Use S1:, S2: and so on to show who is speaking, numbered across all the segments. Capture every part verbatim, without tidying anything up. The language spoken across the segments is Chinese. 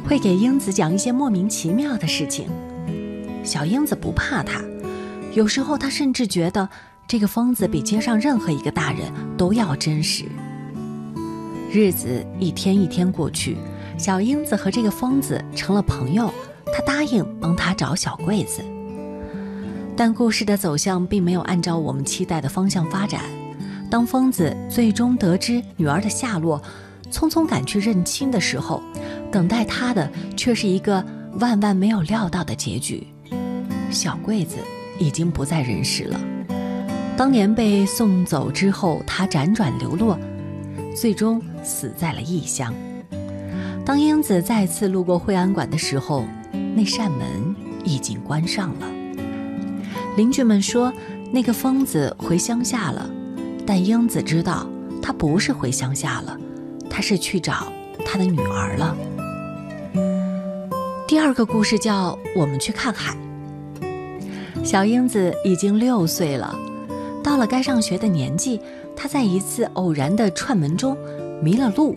S1: 会给英子讲一些莫名其妙的事情。小英子不怕他，有时候他甚至觉得这个疯子比街上任何一个大人都要真实。日子一天一天过去，小英子和这个疯子成了朋友，他答应帮他找小柜子。但故事的走向并没有按照我们期待的方向发展。当疯子最终得知女儿的下落，匆匆赶去认亲的时候，等待他的却是一个万万没有料到的结局。小柜子已经不在人世了。当年被送走之后，他辗转流落，最终死在了异乡。当英子再次路过惠安馆的时候，那扇门已经关上了。邻居们说那个疯子回乡下了，但英子知道他不是回乡下了，他是去找他的女儿了。第二个故事叫《我们去看海》。小英子已经六岁了，到了该上学的年纪，她在一次偶然的串门中迷了路，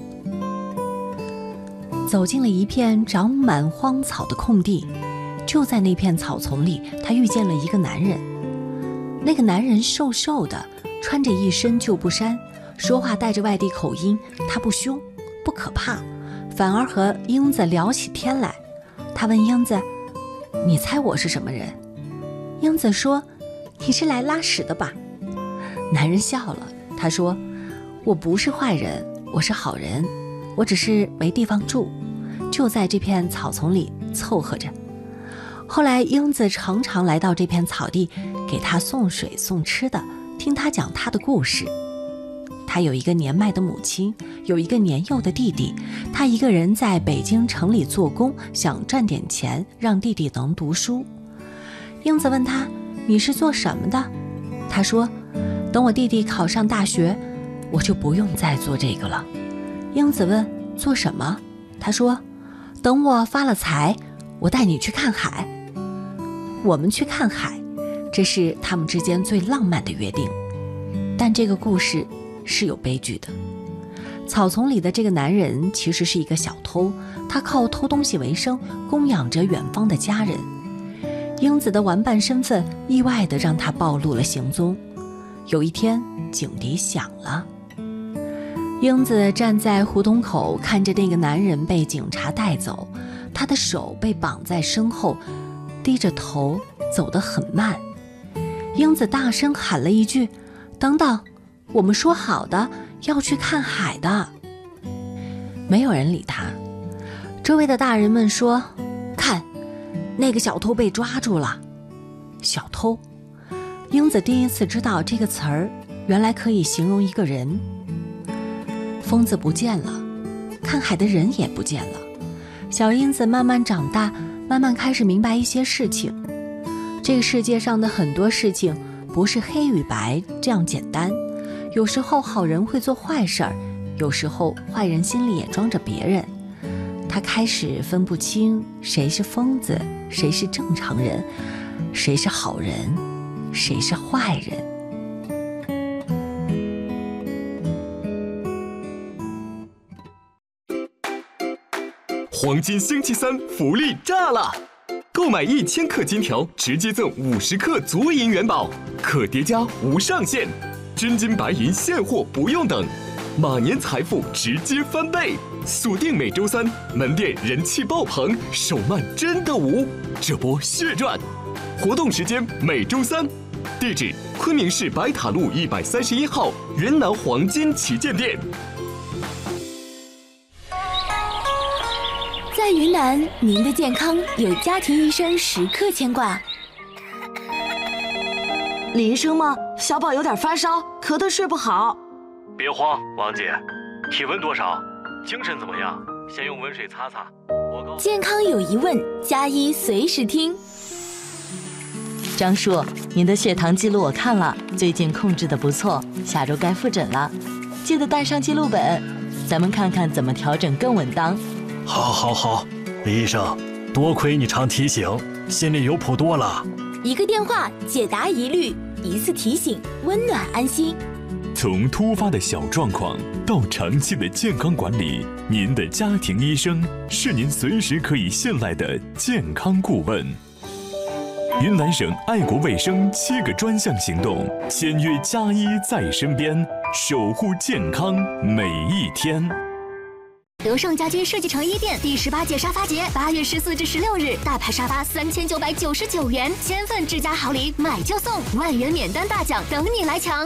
S1: 走进了一片长满荒草的空地。就在那片草丛里，她遇见了一个男人。那个男人瘦瘦的，穿着一身旧布衫，说话带着外地口音。他不凶不可怕，反而和英子聊起天来。他问英子：你猜我是什么人？英子说：你是来拉屎的吧？男人笑了，他说：我不是坏人，我是好人，我只是没地方住，就在这片草丛里凑合着。后来英子常常来到这片草地，给他送水送吃的，听他讲他的故事。他有一个年迈的母亲，有一个年幼的弟弟，他一个人在北京城里做工，想赚点钱让弟弟能读书。英子问他：你是做什么的？他说：等我弟弟考上大学，我就不用再做这个了。英子问：做什么？他说：等我发了财，我带你去看海。我们去看海，这是他们之间最浪漫的约定。但这个故事是有悲剧的。草丛里的这个男人其实是一个小偷，他靠偷东西为生，供养着远方的家人。英子的玩伴身份意外地让他暴露了行踪。有一天警笛响了，英子站在胡同口，看着那个男人被警察带走，他的手被绑在身后，低着头走得很慢。英子大声喊了一句：等等，我们说好的要去看海的。没有人理他。周围的大人们说：看，那个小偷被抓住了。小偷，英子第一次知道这个词儿原来可以形容一个人。疯子不见了，看海的人也不见了。小英子慢慢长大，慢慢开始明白一些事情。这个世界上的很多事情不是黑与白这样简单，有时候好人会做坏事儿，有时候坏人心里也装着别人。他开始分不清谁是疯子，谁是正常人，谁是好人，谁是坏人。
S2: 黄金星期三福利炸了！购买一千克金条，直接赠五十克足银元宝，可叠加无上限，真金白银现货不用等，马年财富直接翻倍！锁定每周三，门店人气爆棚，手慢真的无，这波血赚！活动时间每周三，地址昆明市白塔路一百三十一号云南黄金旗舰店。
S3: 在云南，您的健康有家庭医生时刻牵挂。
S4: 李医生吗？小宝有点发烧，咳得睡不好。
S5: 别慌，王姐，体温多少？精神怎么样？先用温水擦擦。我告
S3: 健康有疑问，加医随时听。
S6: 张叔，您的血糖记录我看了，最近控制的不错，下周该复诊了，记得带上记录本，咱们看看怎么调整更稳当。
S7: 好，好，好，李医生，多亏你常提醒，心里有谱多了。
S3: 一个电话解答疑虑，一次提醒温暖安心。
S8: 从突发的小状况到长期的健康管理，您的家庭医生是您随时可以信赖的健康顾问。云南省爱国卫生七个专项行动，签约加医在身边，守护健康每一天。
S3: 德胜家居设计城一店第十八届沙发节，八月十四至十六日，大牌沙发三千九百九十九元，千份智家好礼，买就送，万元免单大奖等你来抢。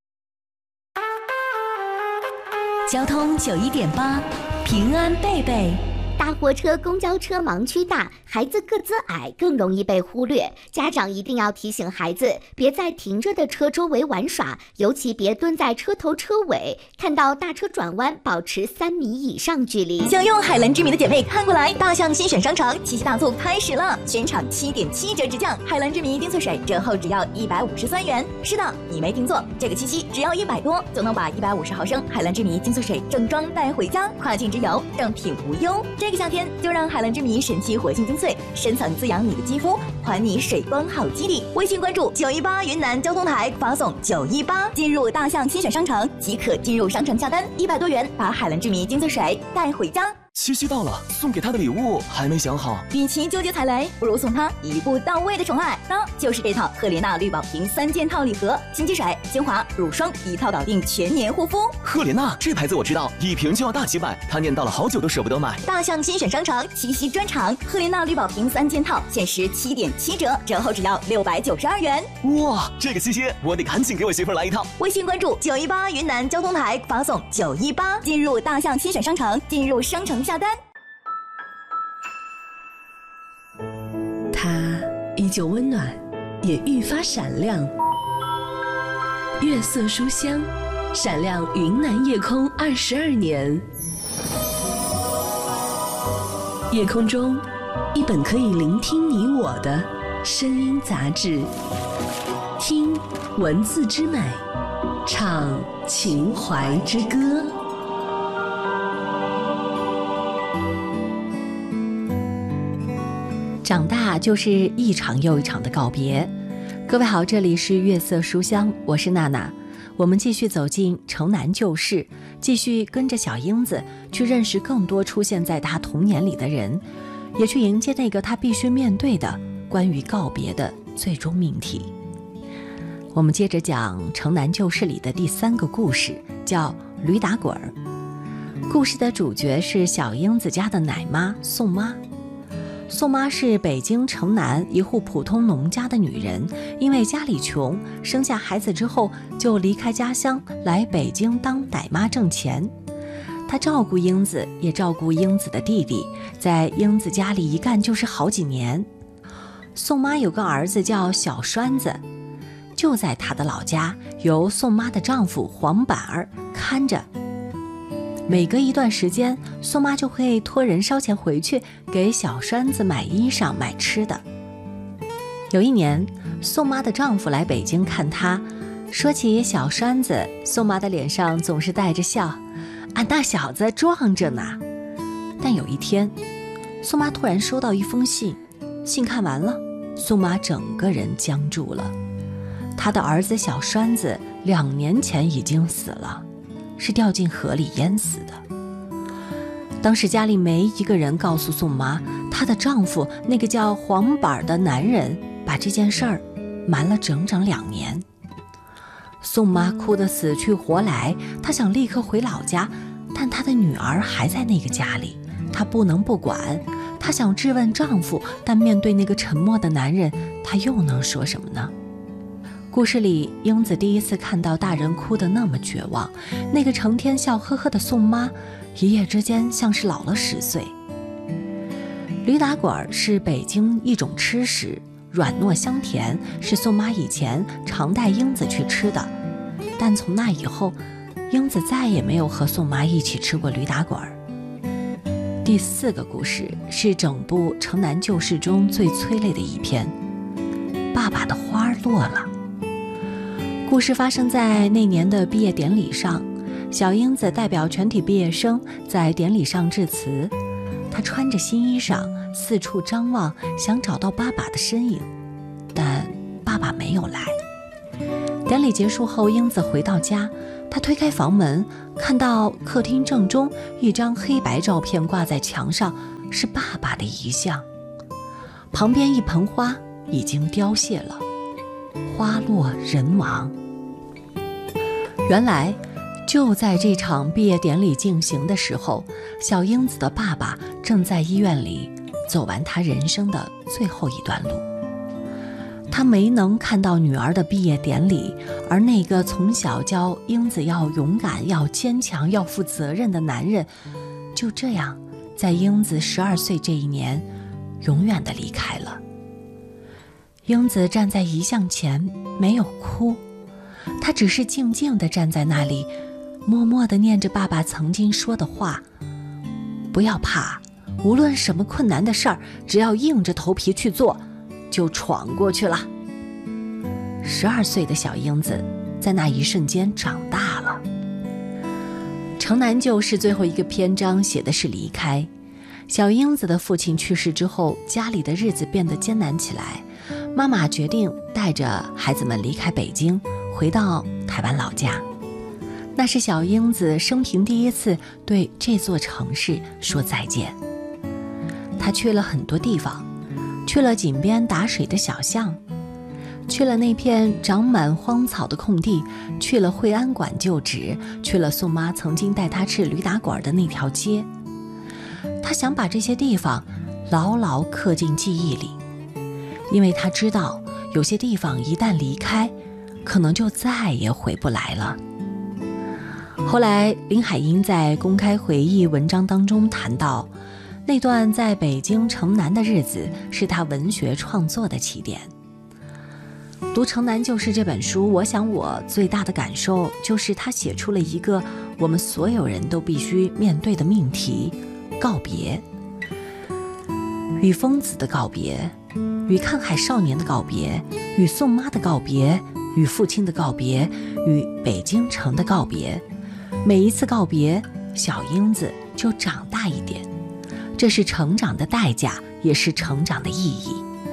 S1: 交通九一点八，平安贝贝。
S9: 大货车、公交车盲区大，孩子个子矮，更容易被忽略。家长一定要提醒孩子，别在停着的车周围玩耍，尤其别蹲在车头车尾。看到大车转弯，保持三米以上距离。
S3: 想用海蓝之谜的姐妹看过来，大象新选商城七夕大促开始了，全场七点七折直降，海蓝之谜丁翠水折后只要一百五十三元。是的，你没听错，这个七夕只要一百多就能把一百五十毫升海蓝之谜丁翠水正装带回家，跨境之游，正品无忧。这个夏天就让海蓝之谜神奇活性精粹深层滋养你的肌肤，还你水光好肌理。微信关注九一八云南交通台，发送九一八进入大象新选商城即可进入商城下单，一百多元把海蓝之谜精粹水带回家。
S10: 七夕到了，送给他的礼物还没想好，
S3: 与其纠结踩雷，不如送他一步到位的宠爱，那就是这套赫莲娜绿宝瓶三件套礼盒，新机水、精华、乳霜一套搞定全年护肤。
S10: 赫莲娜这牌子我知道，一瓶就要大几百，他念叨了好久都舍不得买。
S3: 大象新选商城七夕专场，赫莲娜绿宝瓶三件套限时七点七折，折后只要六百九十二元。
S10: 哇，这个七夕我得赶紧给我媳妇来一套。
S3: 微信关注九一八云南交通台，发送九一八进入大象新选商城，进入商城下单。
S11: 它依旧温暖，也愈发闪亮。月色书香，闪亮云南夜空二十二年。夜空中，一本可以聆听你我的声音杂志，听文字之美，唱情怀之歌。
S1: 长大就是一场又一场的告别。各位好，这里是月色书香，我是娜娜。我们继续走进城南旧事，继续跟着小英子去认识更多出现在她童年里的人，也去迎接那个她必须面对的关于告别的最终命题。我们接着讲城南旧事里的第三个故事，叫驴打滚儿。故事的主角是小英子家的奶妈宋妈。宋妈是北京城南一户普通农家的女人，因为家里穷，生下孩子之后就离开家乡来北京当奶妈挣钱。她照顾英子，也照顾英子的弟弟，在英子家里一干就是好几年。宋妈有个儿子叫小栓子，就在她的老家，由宋妈的丈夫黄板儿看着。每隔一段时间，宋妈就会托人捎钱回去给小栓子买衣裳买吃的。有一年，宋妈的丈夫来北京看她，说起小栓子，宋妈的脸上总是带着笑，啊，那小子壮着呢。但有一天，宋妈突然收到一封信，信看完了，宋妈整个人僵住了。她的儿子小栓子两年前已经死了，是掉进河里淹死的。当时家里没一个人告诉宋妈，她的丈夫那个叫黄板的男人把这件事儿瞒了整整两年。宋妈哭得死去活来，她想立刻回老家，但她的女儿还在那个家里，她不能不管。她想质问丈夫，但面对那个沉默的男人，她又能说什么呢？故事里，英子第一次看到大人哭得那么绝望，那个成天笑呵呵的宋妈，一夜之间像是老了十岁。驴打滚是北京一种吃食，软糯香甜，是宋妈以前常带英子去吃的。但从那以后，英子再也没有和宋妈一起吃过驴打滚。第四个故事是整部《城南旧事》中最催泪的一篇，爸爸的花落了。故事发生在那年的毕业典礼上，小英子代表全体毕业生在典礼上致辞。她穿着新衣裳，四处张望，想找到爸爸的身影，但爸爸没有来。典礼结束后，英子回到家， 他推开房门，看到客厅正中一张黑白照片挂在墙上，是爸爸的遗像。旁边一盆花已经凋谢了，花落人亡。原来就在这场毕业典礼进行的时候，小英子的爸爸正在医院里走完他人生的最后一段路。他没能看到女儿的毕业典礼，而那个从小教英子要勇敢、要坚强、要负责任的男人，就这样在英子十二岁这一年永远地离开了。英子站在遗像前没有哭，她只是静静地站在那里，默默地念着爸爸曾经说的话：不要怕，无论什么困难的事儿，只要硬着头皮去做，就闯过去了。十二岁的小英子在那一瞬间长大了。城南旧事最后一个篇章写的是离开。小英子的父亲去世之后，家里的日子变得艰难起来，妈妈决定带着孩子们离开北京，回到台湾老家。那是小英子生平第一次对这座城市说再见。她去了很多地方，去了井边打水的小巷，去了那片长满荒草的空地，去了惠安馆旧址，去了宋妈曾经带她吃驴打滚的那条街。她想把这些地方牢牢刻进记忆里，因为她知道有些地方一旦离开，可能就再也回不来了。后来林海音在公开回忆文章当中谈到，那段在北京城南的日子是他文学创作的起点。读《城南旧事》这本书，我想我最大的感受就是他写出了一个我们所有人都必须面对的命题：告别。与疯子的告别，与看海少年的告别，与宋妈的告别，与父亲的告别，与北京城的告别。每一次告别，小英子就长大一点，这是成长的代价，也是成长的意义。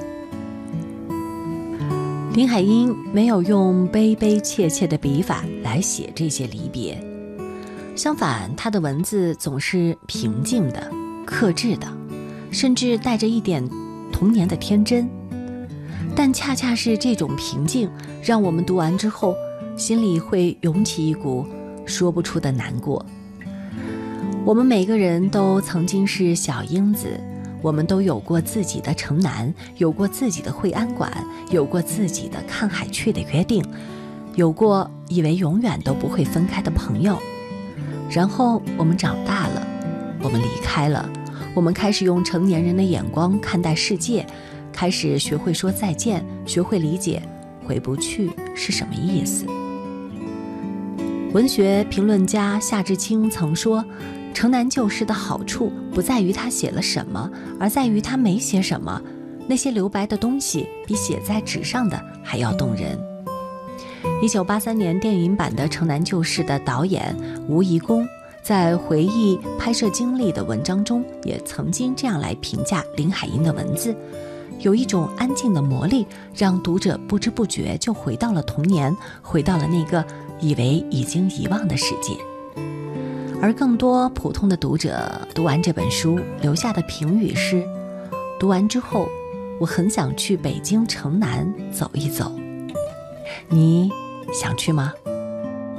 S1: 林海音没有用悲悲切切的笔法来写这些离别，相反，他的文字总是平静的、克制的，甚至带着一点童年的天真。但恰恰是这种平静，让我们读完之后，心里会涌起一股说不出的难过。我们每个人都曾经是小英子，我们都有过自己的城南，有过自己的惠安馆，有过自己的看海去的约定，有过以为永远都不会分开的朋友。然后我们长大了，我们离开了，我们开始用成年人的眼光看待世界，开始学会说再见，学会理解回不去是什么意思。文学评论家夏志清曾说，城南旧事的好处不在于他写了什么，而在于他没写什么。那些留白的东西比写在纸上的还要动人。一九八三年电影版的城南旧事的导演吴贻弓在回忆拍摄经历的文章中，也曾经这样来评价林海音的文字：有一种安静的魔力，让读者不知不觉就回到了童年，回到了那个以为已经遗忘的世界。而更多普通的读者读完这本书留下的评语是：读完之后，我很想去北京城南走一走。你想去吗？